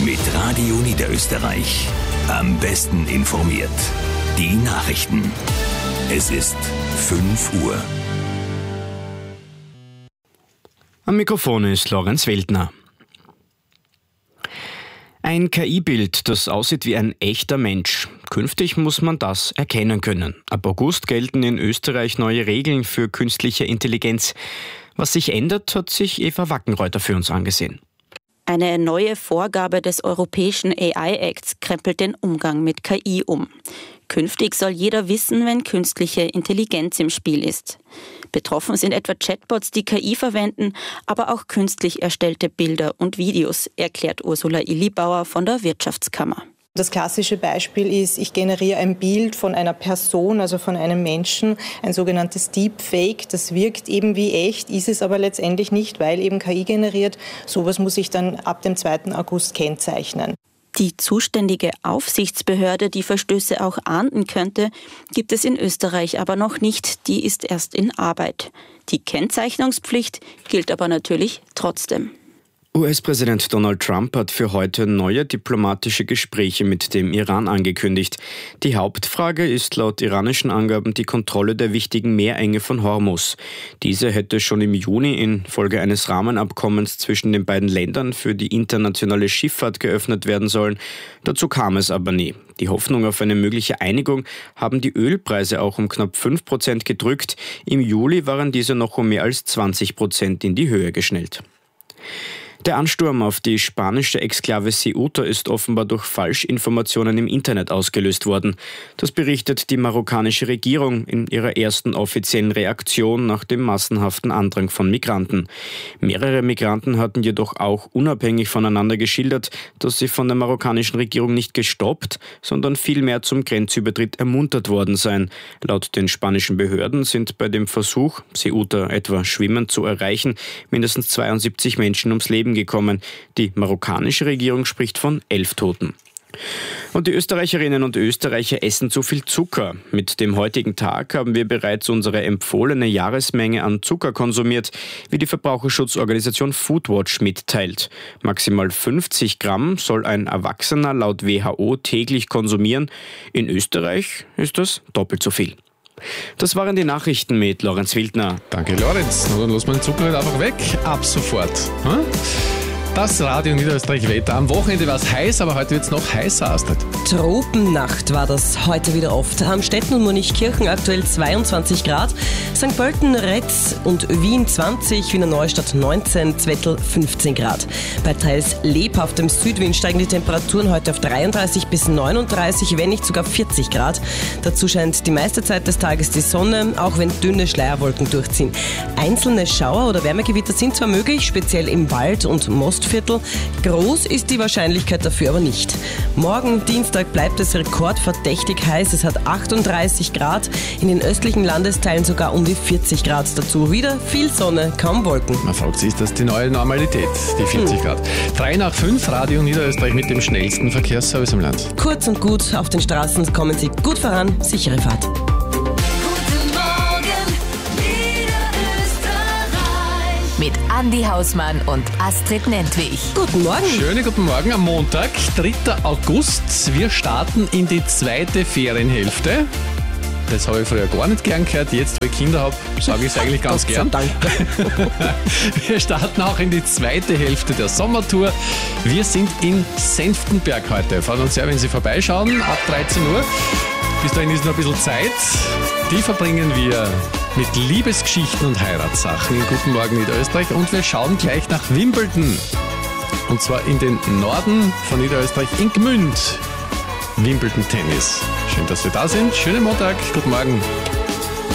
Mit Radio Niederösterreich. Am besten informiert. Die Nachrichten. Es ist 5 Uhr. Am Mikrofon ist Lorenz Weltner. Ein KI-Bild, das aussieht wie ein echter Mensch. Künftig muss man das erkennen können. Ab August gelten in Österreich neue Regeln für künstliche Intelligenz. Was sich ändert, hat sich Eva Wackenreuther für uns angesehen. Eine neue Vorgabe des Europäischen AI-Acts krempelt den Umgang mit KI um. Künftig soll jeder wissen, wenn künstliche Intelligenz im Spiel ist. Betroffen sind etwa Chatbots, die KI verwenden, aber auch künstlich erstellte Bilder und Videos, erklärt Ursula Illibauer von der Wirtschaftskammer. Das klassische Beispiel ist, ich generiere ein Bild von einer Person, also von einem Menschen, ein sogenanntes Deepfake. Das wirkt eben wie echt, ist es aber letztendlich nicht, weil eben KI generiert. Sowas muss ich dann ab dem 2. August kennzeichnen. Die zuständige Aufsichtsbehörde, die Verstöße auch ahnden könnte, gibt es in Österreich aber noch nicht. Die ist erst in Arbeit. Die Kennzeichnungspflicht gilt aber natürlich trotzdem. US-Präsident Donald Trump hat für heute neue diplomatische Gespräche mit dem Iran angekündigt. Die Hauptfrage ist laut iranischen Angaben die Kontrolle der wichtigen Meerenge von Hormuz. Diese hätte schon im Juni infolge eines Rahmenabkommens zwischen den beiden Ländern für die internationale Schifffahrt geöffnet werden sollen. Dazu kam es aber nie. Die Hoffnung auf eine mögliche Einigung haben die Ölpreise auch um knapp 5% gedrückt. Im Juli waren diese noch um mehr als 20% in die Höhe geschnellt. Der Ansturm auf die spanische Exklave Ceuta ist offenbar durch Falschinformationen im Internet ausgelöst worden. Das berichtet die marokkanische Regierung in ihrer ersten offiziellen Reaktion nach dem massenhaften Andrang von Migranten. Mehrere Migranten hatten jedoch auch unabhängig voneinander geschildert, dass sie von der marokkanischen Regierung nicht gestoppt, sondern vielmehr zum Grenzübertritt ermuntert worden seien. Laut den spanischen Behörden sind bei dem Versuch, Ceuta etwa schwimmend zu erreichen, mindestens 72 Menschen ums Leben gekommen. Die marokkanische Regierung spricht von 11 Toten. Und die Österreicherinnen und Österreicher essen zu viel Zucker. Mit dem heutigen Tag haben wir bereits unsere empfohlene Jahresmenge an Zucker konsumiert, wie die Verbraucherschutzorganisation Foodwatch mitteilt. Maximal 50 Gramm soll ein Erwachsener laut WHO täglich konsumieren. In Österreich ist das doppelt so viel. Das waren die Nachrichten mit Lorenz Wildner. Danke, Lorenz. Na, dann lassen wir den Zucker halt einfach weg. Ab sofort. Das Radio Niederösterreich Wetter. Am Wochenende war es heiß, aber heute wird es noch heißer, Astrid. Tropennacht war das heute wieder oft. Amstetten und Monichkirchen aktuell 22 Grad, St. Pölten, Retz und Wien 20, Wiener Neustadt 19, Zwettl 15 Grad. Bei teils lebhaftem Südwind steigen die Temperaturen heute auf 33 bis 39, wenn nicht sogar 40 Grad. Dazu scheint die meiste Zeit des Tages die Sonne, auch wenn dünne Schleierwolken durchziehen. Einzelne Schauer oder Wärmegewitter sind zwar möglich, speziell im Wald und Mostviertel. Groß ist die Wahrscheinlichkeit dafür aber nicht. Morgen, Dienstag, bleibt es rekordverdächtig heiß. Es hat 38 Grad, in den östlichen Landesteilen sogar um die 40 Grad. Dazu wieder viel Sonne, kaum Wolken. Man fragt sich, ist das die neue Normalität, die 40 Grad? 3 nach 5, Radio Niederösterreich mit dem schnellsten Verkehrsservice im Land. Kurz und gut, auf den Straßen kommen Sie gut voran, sichere Fahrt. Mit Andi Hausmann und Astrid Nentwich. Guten Morgen. Schönen guten Morgen am Montag, 3. August. Wir starten in die zweite Ferienhälfte. Das habe ich früher gar nicht gern gehört. Jetzt, wo ich Kinder habe, sage ich es eigentlich ganz gern. Wir starten auch in die zweite Hälfte der Sommertour. Wir sind in Senftenberg heute. Freuen uns sehr, wenn Sie vorbeischauen, ab 13 Uhr. Bis dahin ist noch ein bisschen Zeit. Die verbringen wir mit Liebesgeschichten und Heiratssachen. Guten Morgen Niederösterreich. Und wir schauen gleich nach Wimbledon. Und zwar in den Norden von Niederösterreich, in Gmünd. Wimbledon Tennis. Schön, dass wir da sind. Schönen Montag. Guten Morgen.